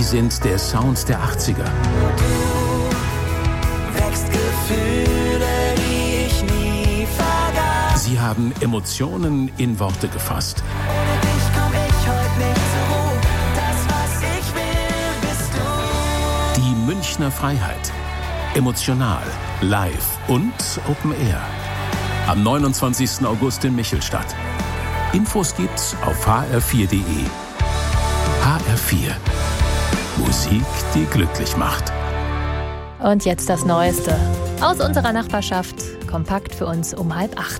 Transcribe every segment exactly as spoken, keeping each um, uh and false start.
sind der Sound der achtziger. Du wächst Gefühle, die ich nie vergaß. Sie haben Emotionen in Worte gefasst. Ohne dich komm ich heute nicht zur Ruhe. Das, was ich will, bist du. Die Münchner Freiheit. Emotional, live und Open Air. Am neunundzwanzigsten August in Michelstadt. Infos gibt's auf h r vier punkt d e. H R vier. Musik, die glücklich macht. Und jetzt das Neueste aus unserer Nachbarschaft. Kompakt für uns um halb acht.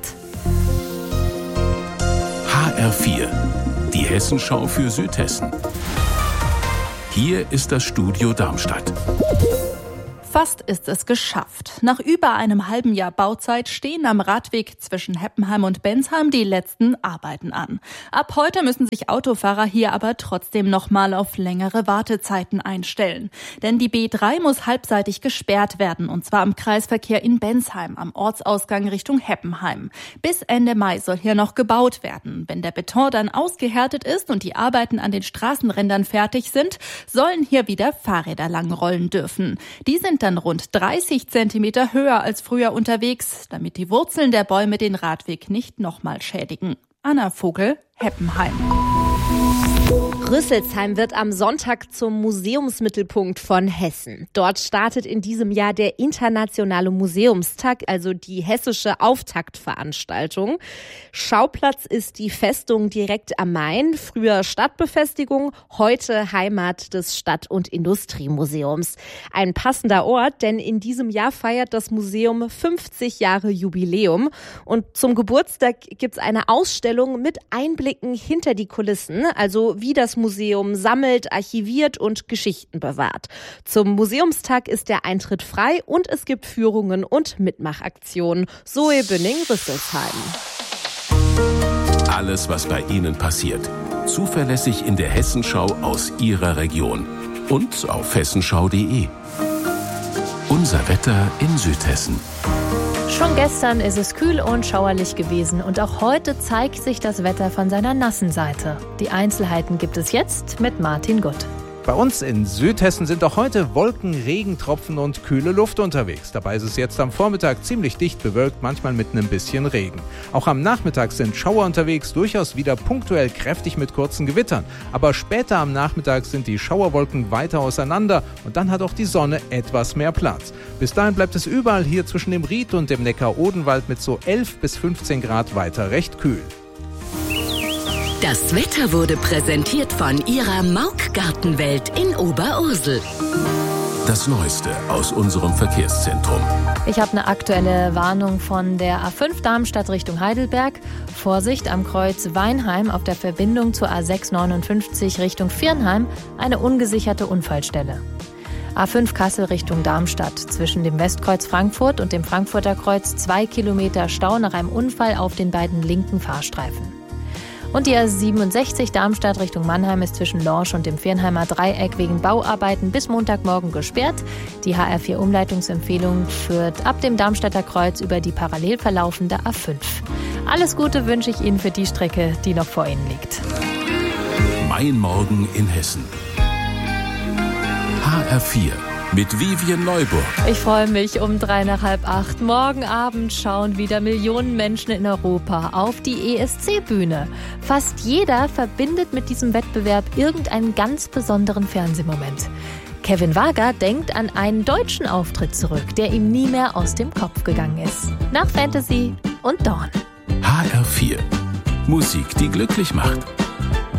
H R vier. Die Hessenschau für Südhessen. Hier ist das Studio Darmstadt. Fast ist es geschafft. Nach über einem halben Jahr Bauzeit stehen am Radweg zwischen Heppenheim und Bensheim die letzten Arbeiten an. Ab heute müssen sich Autofahrer hier aber trotzdem nochmal auf längere Wartezeiten einstellen. Denn die B drei muss halbseitig gesperrt werden, und zwar im Kreisverkehr in Bensheim, am Ortsausgang Richtung Heppenheim. Bis Ende Mai soll hier noch gebaut werden. Wenn der Beton dann ausgehärtet ist und die Arbeiten an den Straßenrändern fertig sind, sollen hier wieder Fahrräder langrollen dürfen. Die sind dann rund dreißig Zentimeter höher als früher unterwegs, damit die Wurzeln der Bäume den Radweg nicht nochmal schädigen. Anna Vogel, Heppenheim. Rüsselsheim wird am Sonntag zum Museumsmittelpunkt von Hessen. Dort startet in diesem Jahr der Internationale Museumstag, also die hessische Auftaktveranstaltung. Schauplatz ist die Festung direkt am Main, früher Stadtbefestigung, heute Heimat des Stadt- und Industriemuseums. Ein passender Ort, denn in diesem Jahr feiert das Museum fünfzig Jahre Jubiläum. Und zum Geburtstag gibt's eine Ausstellung mit Einblicken hinter die Kulissen, also wie das Museum sammelt, archiviert und Geschichten bewahrt. Zum Museumstag ist der Eintritt frei und es gibt Führungen und Mitmachaktionen. Zoe Bünning, Rüsselsheim. Alles, was bei Ihnen passiert. Zuverlässig in der Hessenschau aus Ihrer Region. Und auf hessenschau punkt d e. Unser Wetter in Südhessen. Schon gestern ist es kühl und schauerlich gewesen und auch heute zeigt sich das Wetter von seiner nassen Seite. Die Einzelheiten gibt es jetzt mit Martin Gutt. Bei uns in Südhessen sind auch heute Wolken, Regentropfen und kühle Luft unterwegs. Dabei ist es jetzt am Vormittag ziemlich dicht bewölkt, manchmal mit einem bisschen Regen. Auch am Nachmittag sind Schauer unterwegs, durchaus wieder punktuell kräftig mit kurzen Gewittern. Aber später am Nachmittag sind die Schauerwolken weiter auseinander und dann hat auch die Sonne etwas mehr Platz. Bis dahin bleibt es überall hier zwischen dem Ried und dem Neckar-Odenwald mit so elf bis fünfzehn Grad weiter recht kühl. Das Wetter wurde präsentiert von Ihrer Mauk Gartenwelt in Oberursel. Das Neueste aus unserem Verkehrszentrum. Ich habe eine aktuelle Warnung von der A fünf Darmstadt Richtung Heidelberg. Vorsicht am Kreuz Weinheim auf der Verbindung zur A sechs neunundfünfzig Richtung Viernheim, eine ungesicherte Unfallstelle. A fünf Kassel Richtung Darmstadt. Zwischen dem Westkreuz Frankfurt und dem Frankfurter Kreuz zwei Kilometer Stau nach einem Unfall auf den beiden linken Fahrstreifen. Und die A siebenundsechzig Darmstadt Richtung Mannheim ist zwischen Lorsch und dem Viernheimer Dreieck wegen Bauarbeiten bis Montagmorgen gesperrt. Die H R vier Umleitungsempfehlung führt ab dem Darmstadter Kreuz über die parallel verlaufende A fünf. Alles Gute wünsche ich Ihnen für die Strecke, die noch vor Ihnen liegt. Mein Morgen in Hessen. H R vier. Mit Vivian Neuburg. Ich freue mich um drei nach halb acht. Morgen Abend schauen wieder Millionen Menschen in Europa auf die E S C-Bühne. Fast jeder verbindet mit diesem Wettbewerb irgendeinen ganz besonderen Fernsehmoment. Kevin Wager denkt an einen deutschen Auftritt zurück, der ihm nie mehr aus dem Kopf gegangen ist. Nach Fantasy und Dawn. H R vier. Musik, die glücklich macht.